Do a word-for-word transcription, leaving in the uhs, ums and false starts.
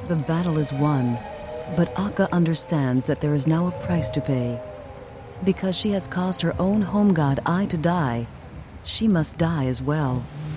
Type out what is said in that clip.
The battle is won, but Akka understands that there is now a price to pay. Because she has caused her own home god Ai to die, she must die as well.